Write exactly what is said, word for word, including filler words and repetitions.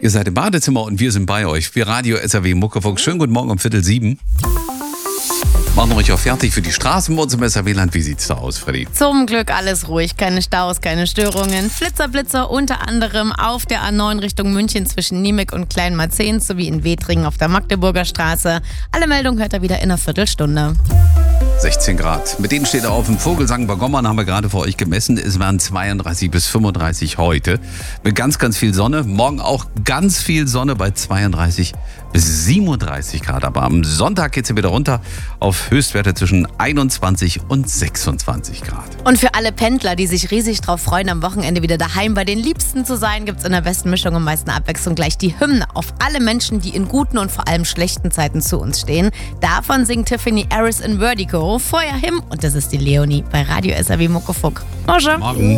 Ihr seid im Badezimmer und wir sind bei euch. Wir Radio S R W Muckefuchs. Schönen guten Morgen um Viertel sieben. Machen wir euch auch fertig für die Straßen bei uns im S R W-Land. Wie sieht's da aus, Freddy? Zum Glück alles ruhig, keine Staus, keine Störungen. Flitzer, Blitzer unter anderem auf der A neun Richtung München zwischen Niemek und Kleinmarzehns sowie in Wedringen auf der Magdeburger Straße. Alle Meldungen hört ihr wieder in einer Viertelstunde. sechzehn Grad. Mit denen steht er auf dem Vogelsang bei Gommern, haben wir gerade für euch gemessen. Es waren zweiunddreißig bis fünfunddreißig heute. Mit ganz, ganz viel Sonne. Morgen auch ganz viel Sonne bei zweiunddreißig bis siebenunddreißig Grad. Aber am Sonntag geht es wieder runter auf Höchstwerte zwischen einundzwanzig und sechsundzwanzig Grad. Und für alle Pendler, die sich riesig drauf freuen, am Wochenende wieder daheim bei den Liebsten zu sein, gibt's in der besten Mischung und meisten Abwechslung gleich die Hymne auf alle Menschen, die in guten und vor allem schlechten Zeiten zu uns stehen. Davon singt Tiffany Harris in Vertigo. Vorher Him und das ist die Leonie bei Radio S R W Muckefuck. Morgen. Morgen.